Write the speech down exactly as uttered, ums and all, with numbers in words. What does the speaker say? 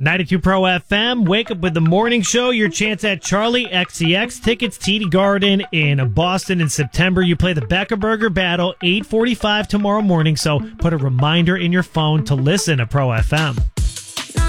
ninety-two Pro F M, wake up with the morning show. Your chance at Charlie X C X tickets, T D Garden in Boston in September. You play the Becker Burger Battle, eight forty-five tomorrow morning, so put a reminder in your phone to listen to Pro F M.